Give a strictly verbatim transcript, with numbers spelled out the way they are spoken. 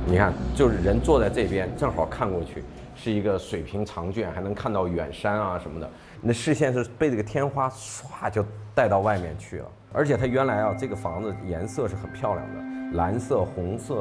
你看，就是人坐在这边，正好看过去是一个水平长卷，还能看到远山啊什么的。你的视线是被这个天花唰就带到外面去了。而且它原来啊，这个房子颜色是很漂亮的，蓝色、红色、